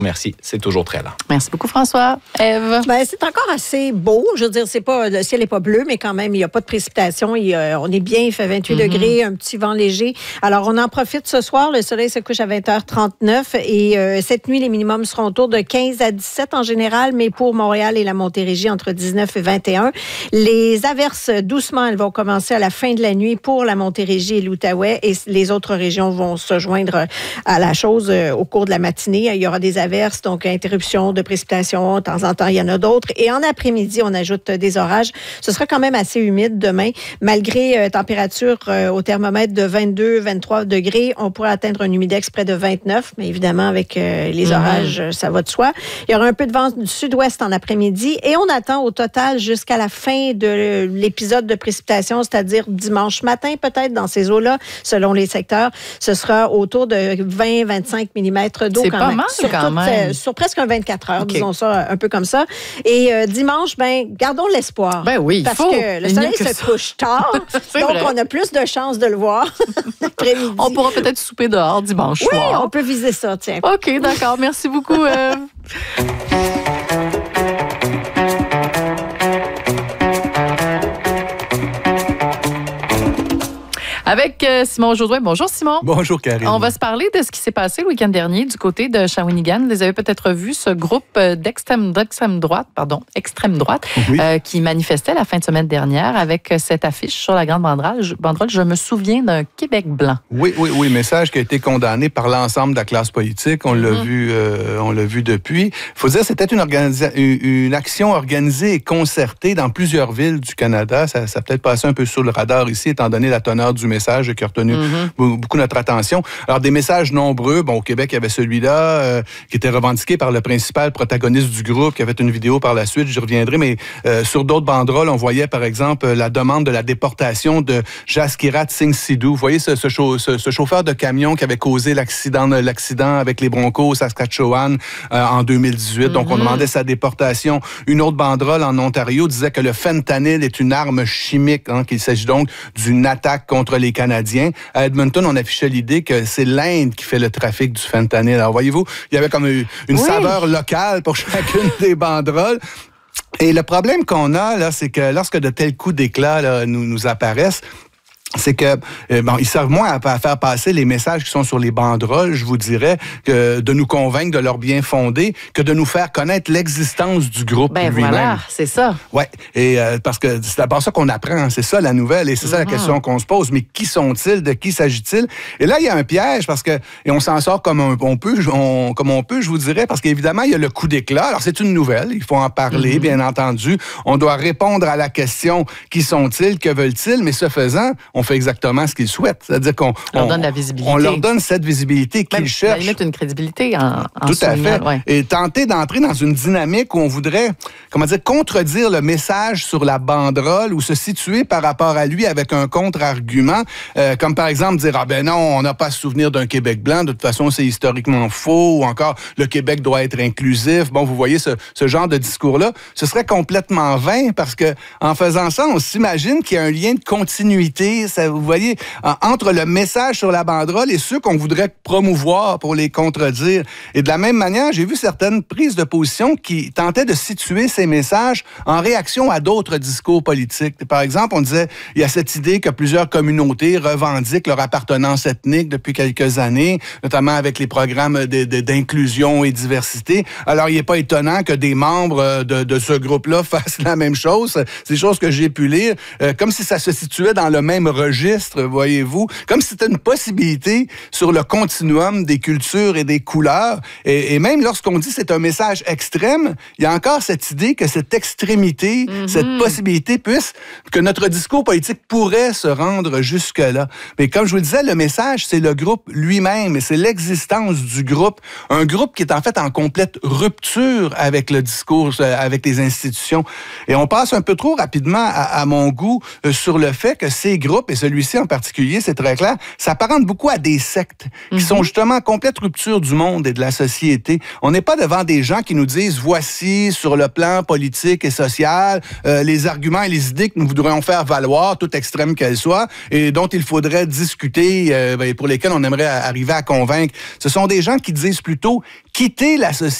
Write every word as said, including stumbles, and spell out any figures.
Merci, c'est toujours très lent. Merci beaucoup, François. Ève? Ben, c'est encore assez beau. Je veux dire, c'est pas, le ciel n'est pas bleu, mais quand même, il n'y a pas de précipitation. Il, euh, on est bien, il fait vingt-huit mm-hmm. degrés, un petit vent léger. Alors, on en profite ce soir. Le soleil se couche à vingt heures trente-neuf et euh, cette nuit, les minimums seront autour de quinze à dix-sept en général, mais pour Montréal et la Montérégie, entre dix-neuf et vingt et un. Les averses, doucement, elles vont commencer à la fin de la nuit pour la Montérégie et l'Outaouais et les autres régions vont se joindre à la chose euh, au cours de la matinée. Il y aura des averses, donc interruption de précipitation. De temps en temps, il y en a d'autres. Et en après-midi, on ajoute des orages. Ce sera quand même assez humide demain. Malgré euh, température euh, au thermomètre de vingt-deux à vingt-trois degrés, on pourrait atteindre un humidex près de vingt-neuf, mais évidemment, avec euh, les mmh. orages, ça va de soi. Il y aura un peu de vent du sud-ouest en après-midi et on attend au total jusqu'à la fin de l'épisode de précipitation, c'est-à-dire dimanche matin, peut-être, dans ces eaux-là, selon les secteurs. Ce sera autour de vingt à vingt-cinq millimètres d'eau c'est quand pas même. Mal, sur, quand toute, même. Euh, sur presque un vingt-quatre heures, okay. disons ça, un peu comme ça. Et euh, dimanche, ben, gardons l'espoir. Ben oui, parce faut. que le soleil se ça. couche tard, donc vrai. on a plus de chances de le voir l'après-midi. On pourra peut-être souper dehors dimanche oui, soir. Oui, on peut viser ça, tiens. OK, d'accord. Merci beaucoup. Euh... Avec euh, Simon Jodoin. Bonjour, Simon. Bonjour, Karine. On va se parler de ce qui s'est passé le week-end dernier du côté de Shawinigan. Vous les avez peut-être vu, ce groupe d'extrême, d'extrême droite, pardon, extrême droite, oui. euh, qui manifestait la fin de semaine dernière avec cette affiche sur la grande banderole. Je, banderole, je me souviens d'un Québec blanc. Oui, oui, oui. Message qui a été condamné par l'ensemble de la classe politique. On mm-hmm. l'a vu, euh, on l'a vu depuis. Il faut dire, c'était une, organisa- une action organisée et concertée dans plusieurs villes du Canada. Ça, ça a peut-être passé un peu sous le radar ici, étant donné la teneur du message qui a retenu mm-hmm. beaucoup notre attention. Alors, des messages nombreux. Bon, au Québec, il y avait celui-là euh, qui était revendiqué par le principal protagoniste du groupe, qui avait fait une vidéo par la suite, j'y reviendrai, mais euh, sur d'autres banderoles, on voyait, par exemple, la demande de la déportation de Jaskirat Singh Sidhu. Vous voyez ce, ce, chau- ce, ce chauffeur de camion qui avait causé l'accident, l'accident avec les Broncos Saskatchewan euh, en deux mille dix-huit. Mm-hmm. Donc, on demandait sa déportation. Une autre banderole en Ontario disait que le fentanyl est une arme chimique, hein, qu'il s'agit donc d'une attaque contre les Canadiens. À Edmonton, on affichait l'idée que c'est l'Inde qui fait le trafic du fentanyl. Alors, voyez-vous, il y avait comme une oui. saveur locale pour chacune des banderoles. Et le problème qu'on a, là, c'est que lorsque de tels coups d'éclat là, nous, nous apparaissent, c'est que euh, bon, ils servent moins à, à faire passer les messages qui sont sur les banderoles, je vous dirais, que de nous convaincre de leur bien fondé, que de nous faire connaître l'existence du groupe ben lui-même. Voilà, c'est ça. Ouais, et euh, parce que c'est d'abord ça qu'on apprend, c'est ça la nouvelle, et c'est mm-hmm. ça la question qu'on se pose. Mais qui sont-ils, de qui s'agit-il? Et là, il y a un piège parce que et on s'en sort comme on, on peut, on, comme on peut, je vous dirais, parce qu'évidemment il y a le coup d'éclat. Alors c'est une nouvelle, il faut en parler, mm-hmm. bien entendu. On doit répondre à la question qui sont-ils, que veulent-ils, mais ce faisant, on fait exactement ce qu'ils souhaitent. C'est-à-dire qu'on on leur on, donne la visibilité. On leur donne cette visibilité qu'ils Même, cherchent. À la limite, une crédibilité en, en Tout à fait. Ouais. Et tenter d'entrer dans une dynamique où on voudrait, comment dire, contredire le message sur la banderole ou se situer par rapport à lui avec un contre-argument, euh, comme par exemple dire, ah ben non, on n'a pas à se souvenir d'un Québec blanc, de toute façon, c'est historiquement faux, ou encore, le Québec doit être inclusif. Bon, vous voyez ce, ce genre de discours-là, ce serait complètement vain parce que en faisant ça, on s'imagine qu'il y a un lien de continuité, ça, vous voyez, entre le message sur la banderole et ceux qu'on voudrait promouvoir pour les contredire. Et de la même manière, j'ai vu certaines prises de position qui tentaient de situer ces messages en réaction à d'autres discours politiques. Par exemple, on disait, il y a cette idée que plusieurs communautés revendiquent leur appartenance ethnique depuis quelques années, notamment avec les programmes de, de, d'inclusion et diversité. Alors, il n'est pas étonnant que des membres de, de ce groupe-là fassent la même chose. C'est des choses que j'ai pu lire, euh, comme si ça se situait dans le même registre, voyez-vous, comme si c'était une possibilité sur le continuum des cultures et des couleurs. Et, et même lorsqu'on dit c'est un message extrême, il y a encore cette idée que cette extrémité, mm-hmm. cette possibilité puisse, que notre discours politique pourrait se rendre jusque-là. Mais comme je vous le disais, le message, c'est le groupe lui-même et c'est l'existence du groupe. Un groupe qui est en fait en complète rupture avec le discours, avec les institutions. Et on passe un peu trop rapidement, à, à mon goût, sur le fait que ces groupes, et celui-ci en particulier, c'est très clair, s'apparente beaucoup à des sectes qui mm-hmm. sont justement en complète rupture du monde et de la société. On n'est pas devant des gens qui nous disent, voici, sur le plan politique et social, euh, les arguments et les idées que nous voudrions faire valoir, toutes extrêmes qu'elles soient, et dont il faudrait discuter, euh, pour lesquelles on aimerait arriver à convaincre. Ce sont des gens qui disent plutôt, quitter la société